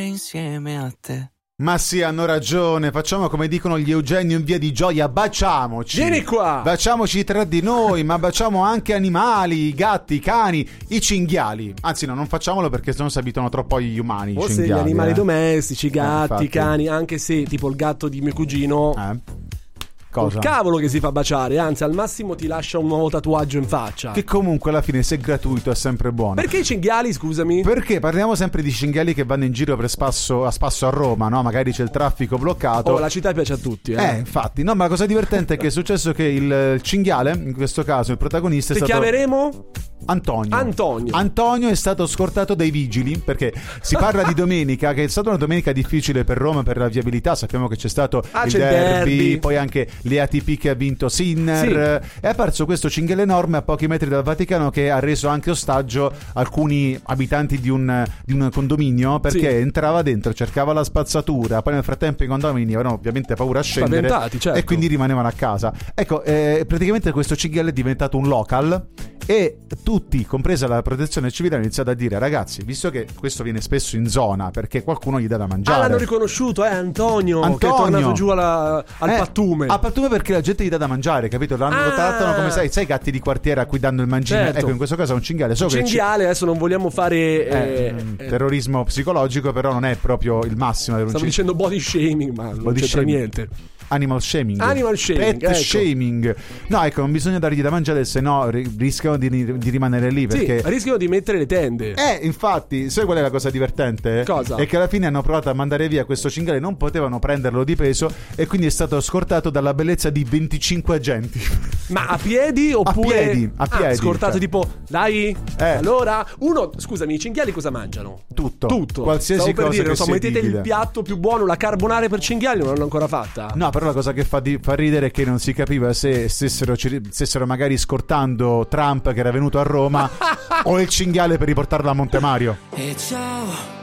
insieme a te. Ma sì, hanno ragione, facciamo come dicono gli Eugenio in Via di Gioia, baciamoci. Vieni qua! Baciamoci tra di noi, ma baciamo anche animali, i gatti, i cani, i cinghiali. Anzi no, non facciamolo perché sennò si abituano troppo agli umani. O i se cinghiali, gli animali domestici, i gatti, infatti. i cani, anche se tipo il gatto di mio cugino... Cosa? Col cavolo che si fa baciare, anzi al massimo ti lascia un nuovo tatuaggio in faccia. Che comunque alla fine se è gratuito è sempre buono. Perché i cinghiali, scusami? Perché parliamo sempre di cinghiali che vanno in giro a spasso a Roma, no? Magari c'è il traffico bloccato. Oh, la città piace a tutti, infatti. No, ma la cosa divertente è che è successo che il cinghiale, in questo caso il protagonista, è Ti stato... chiameremo? Antonio è stato scortato dai vigili, perché si parla di domenica, che è stata una domenica difficile per Roma per la viabilità. Sappiamo che c'è stato il derby, poi anche le ATP che ha vinto Sinner, sì. È apparso questo cinghiale enorme a pochi metri dal Vaticano che ha reso anche ostaggio alcuni abitanti di un condominio, perché entrava dentro, cercava la spazzatura, poi nel frattempo i condomini avevano ovviamente paura a scendere, certo. E quindi rimanevano a casa. Ecco, praticamente questo cinghiale è diventato un local e tutti, compresa la protezione civile, hanno iniziato a dire: ragazzi, visto che questo viene spesso in zona, perché qualcuno gli dà da mangiare. L'hanno riconosciuto, Antonio, che è tornato giù al pattume. Al pattume perché la gente gli dà da mangiare, capito? Lo trattano come sai i gatti di quartiere a cui danno il mangime. Certo. Ecco, in questo caso è un cinghiale. Adesso non vogliamo fare terrorismo psicologico, però non è proprio il massimo. Stavo dicendo body shaming, ma non c'entra niente. Animal shaming, pet shaming. No, ecco, non bisogna dargli da mangiare, se no rischiano di rimanere lì, perché rischiano di mettere le tende. Infatti, sai qual è la cosa divertente? Cosa? È che alla fine hanno provato a mandare via questo cinghiale, non potevano prenderlo di peso e quindi è stato scortato dalla bellezza di 25 agenti. Ma a piedi oppure a piedi, scortato, cioè. tipo dai, allora scusami, i cinghiali cosa mangiano? Tutto. Stavo Qualsiasi per cosa dire, che mettete edibile. il piatto più buono, la carbonara per cinghiali, non l'hanno ancora fatta. No, però la cosa che fa ridere è che non si capiva se stessero magari scortando Trump che era venuto a Roma o il cinghiale per riportarlo a Montemario. E ciao